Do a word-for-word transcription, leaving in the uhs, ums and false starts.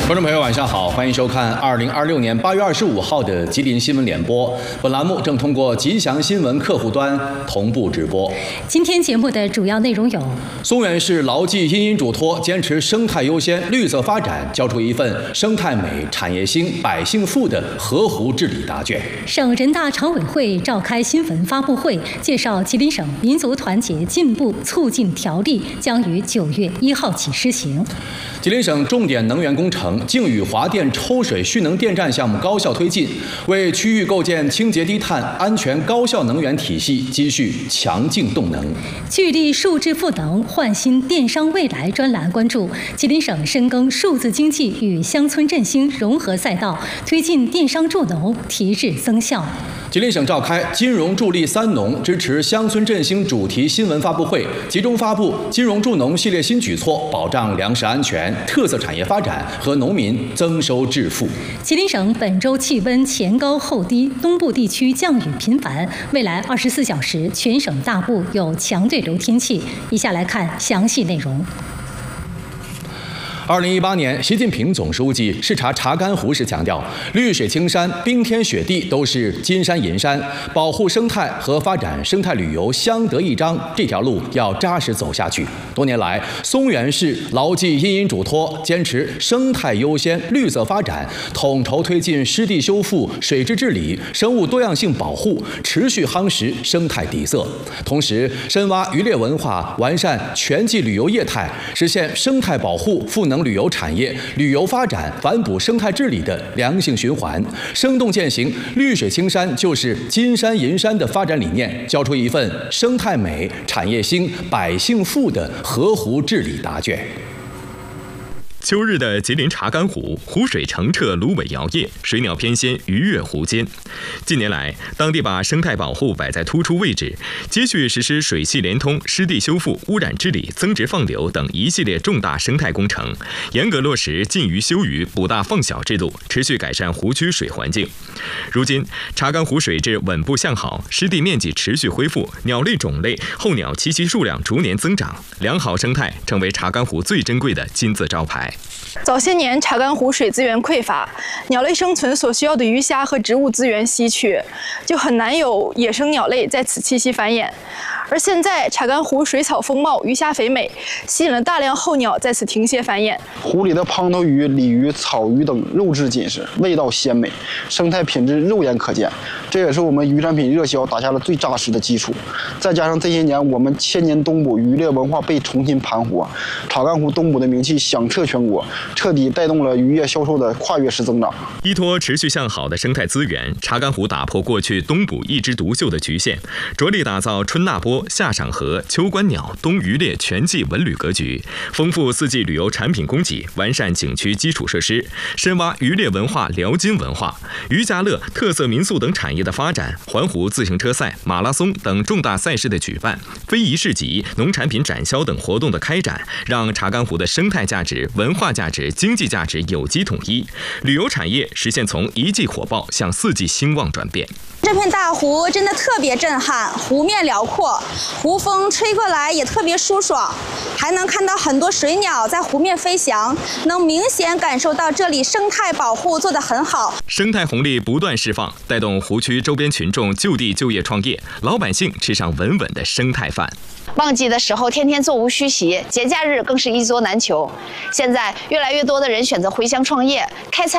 观众朋友，晚上好，欢迎收看二零二六年八月二十五号的吉林新闻联播。本栏目正通过吉祥新闻客户端同步直播。 今天节目的主要内容有： 松原市牢记因因嘱托，坚持生态优先、绿色发展，交出一份生态美、产业兴、百姓富的河湖治理答卷。 省人大常委会召开新闻发布会，介绍吉林省民族团结进步促进条例将于九月一号起施行。 吉林省重点能源工程靖宇华电抽水蓄能电站项目高效推进，为区域构建清洁低碳、安全高效能源体系积蓄强劲动能。 聚力数字赋能，焕新电商未来专栏关注吉林省深耕数字经济与乡村振兴融合赛道，推进电商助农提质增效。 吉林省召开金融助力三农支持乡村振兴主题新闻发布会，集中发布金融助农系列新举措，保障粮食安全、特色产业发展和农民增收致富。 吉林省本周气温前高后低，东部地区降雨频繁，未来二十四小时全省大部有强对流天气。以下来看详细内容。 二零一八年，习近平总书记视察查干湖时强调，绿水青山、冰天雪地都是金山银山，保护生态和发展生态旅游相得益彰，这条路要扎实走下去。多年来，松原市牢记因因嘱托，坚持生态优先、绿色发展，统筹推进湿地修复、水质治理、生物多样性保护，持续夯实生态底色。同时，深挖渔猎文化，完善全季旅游业态，实现生态保护、赋能旅游产业、旅游发展、反哺生态治理的良性循环，生动践行绿水青山就是金山银山的发展理念，交出一份生态美、产业兴、百姓富的河湖治理答卷。 秋日的吉林查干湖，湖水澄澈，芦苇摇曳，水鸟翩跹，鱼跃湖间。近年来，当地把生态保护摆在突出位置，接续实施水系连通、湿地修复、污染治理、增值放流等一系列重大生态工程，严格落实禁渔休渔、捕大放小制度，持续改善湖区水环境。如今，查干湖水质稳步向好，湿地面积持续恢复，鸟类种类、候鸟栖息数量逐年增长，良好生态成为查干湖最珍贵的金字招牌。 早些年，查干湖水资源匮乏，鸟类生存所需要的鱼虾和植物资源稀缺，就很难有野生鸟类在此栖息繁衍。而现在，查干湖水草丰茂，鱼虾肥美，吸引了大量候鸟在此停歇繁衍。 湖里的胖头鱼、鲤鱼、草鱼等肉质紧实，味道鲜美，生态品质肉眼可见。这也是我们渔产品热销打下了最扎实的基础。再加上这些年我们千年东捕渔猎文化被重新盘活，查干湖东捕的名气响彻全国，彻底带动了渔业销售的跨越式增长。 依托持续向好的生态资源，查干湖打破过去东捕一枝独秀的局限，着力打造春纳波、夏赏荷、秋观鸟、冬渔猎全季文旅格局，丰富四季旅游产品供给，完善景区基础设施，深挖渔猎文化、辽金文化、渔家乐、特色民宿等产业的发展，环湖自行车赛、马拉松等重大赛事的举办，非遗市集、农产品展销等活动的开展，让查干湖的生态价值、文化价值、经济价值有机统一，旅游产业实现从一季火爆向四季兴旺转变。 这片大湖真的特别震撼，湖面辽阔，湖风吹过来也特别舒爽，还能看到很多水鸟在湖面飞翔，能明显感受到这里生态保护做得很好。 生态红利不断释放，带动湖区周边群众就地就业创业，老百姓吃上稳稳的生态饭。 旺季的时候天天座无虚席，节假日更是一桌难求。现在越来越多的人选择回乡创业，开餐